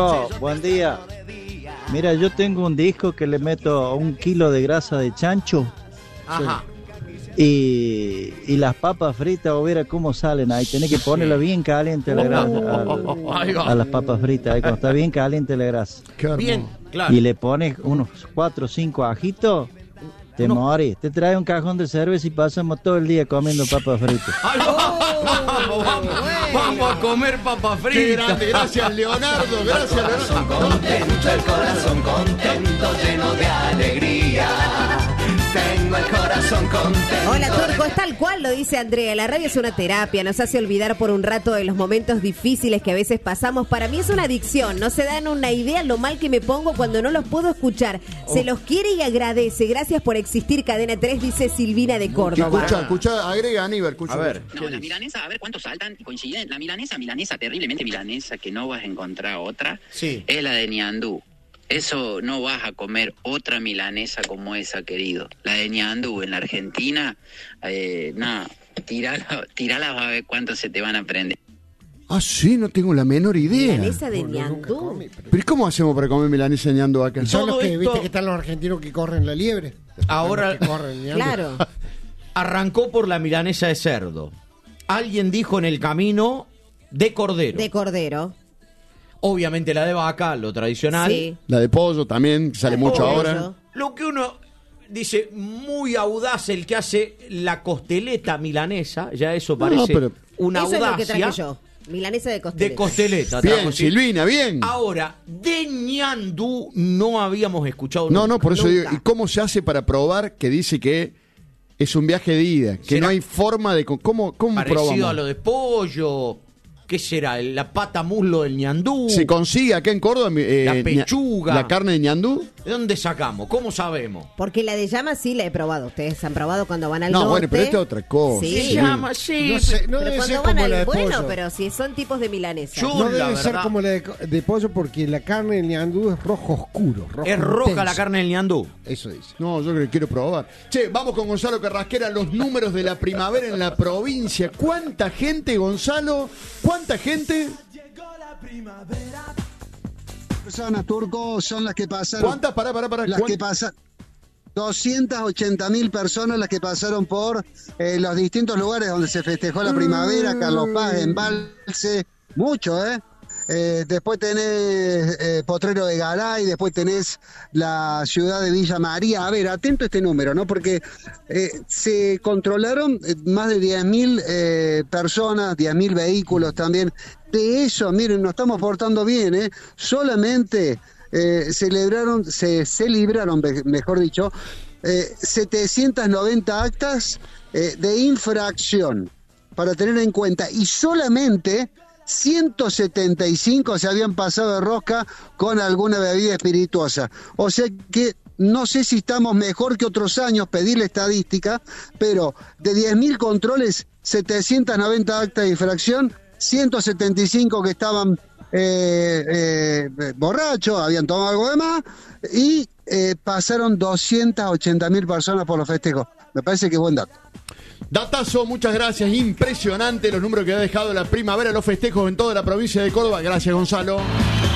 Buen día. Mira, yo tengo un disco que le meto 1 kilo de grasa de chancho. Ajá. Y las papas fritas, o ver cómo salen ahí. Tenés que ponerla bien caliente la grasa a las papas fritas. Ahí cuando está bien caliente la grasa. Bien, claro. Y le pones unos 4 o 5 ajitos. Te morís. Te trae un cajón de cerveza y pasamos todo el día comiendo papas fritas. Vamos a comer papas fritas. Qué grande, gracias Leonardo, gracias Leonardo. Contento, el corazón contento, lleno de alegría. Tengo el corazón contento. Hola Turco, es tal cual lo dice Andrea. La radio es una terapia, nos hace olvidar por un rato de los momentos difíciles que a veces pasamos. Para mí es una adicción, no se dan una idea lo mal que me pongo cuando no los puedo escuchar. Se los quiere y agradece. Gracias por existir, Cadena 3, dice Silvina de Córdoba. Escucha, agrega Aníbal, escucha. A ver. No, la milanesa, a ver cuántos saltan y coinciden. La milanesa, terriblemente milanesa, que no vas a encontrar otra, Sí. es la de Ñandú. Eso no vas a comer otra milanesa como esa, querido. La de Ñandú en la Argentina, nada, tirala a ver cuántos se te van a prender. Ah, sí, no tengo la menor idea. Milanesa de Ñandú. Pero ¿y cómo hacemos para comer milanesa ñando acá? Son los que, ¿Viste que están los argentinos que corren la liebre? Ahora Que corren ñando. Claro. arrancó por la milanesa de cerdo. Alguien dijo en el camino de cordero. De cordero. Obviamente la de vaca, lo tradicional. Sí. La de pollo también, que sale mucho pollo. ahora. Lo que uno dice, muy audaz el que hace la costeleta milanesa, ya eso parece pero- una Eso es lo que audacia traje yo. Milanesa de costeleta. de costeleta. Bien, trajo, ¿sí? Silvina, bien. Ahora, de ñandú no habíamos escuchado No, nunca. por eso Nunca. digo, ¿y cómo se hace para probar que dice que es un viaje de ida? Que ¿Será no hay forma de... ¿Cómo Parecido probamos? a lo de pollo. ¿Qué será? La pata muslo del ñandú. ¿Se consigue acá en Córdoba La pechuga. la carne de ñandú? ¿De dónde sacamos? ¿Cómo sabemos? Porque la de llama sí la he probado. Ustedes han probado cuando van al No, norte. bueno, pero esta es otra cosa. Sí. Se llama, sí. No sé, no Pero debe ser cuando van como la al de bueno, pollo. pero si son tipos de milanesa. Yo- No la debe ser verdad- como la de pollo porque la carne del ñandú es rojo oscuro. Es roja la intenso. carne del ñandú. Eso dice. No, yo creo que quiero probar. Che, vamos con Gonzalo Carrasquera, los números de la primavera en la provincia. ¿Cuánta gente, Gonzalo? ¿Cuánta gente? Personas, Turco, son las que pasaron. ¿Cuántas? Pará. Las que pasan. 280.000 personas las que pasaron por los distintos lugares donde se festejó la primavera, Carlos Paz, Embalse, mucho, ¿eh? Después tenés Potrero de Garay, después tenés la ciudad de Villa María. A ver, atento a este número, ¿no? Porque se controlaron más de 10.000 personas, 10.000 vehículos también. De eso, miren, nos estamos portando bien, ¿eh? Solamente se libraron, mejor dicho, 790 actas de infracción, para tener en cuenta, y solamente 175 se habían pasado de rosca con alguna bebida espirituosa. O sea que no sé si estamos mejor que otros años, pedir la estadística, pero de 10.000 controles, 790 actas de infracción, 175 que estaban borrachos, habían tomado algo de más, y pasaron 280.000 personas por los festejos. Me parece que es buen dato. Datazo, muchas gracias. Impresionante los números que ha dejado la primavera, los festejos en toda la provincia de Córdoba. Gracias, Gonzalo.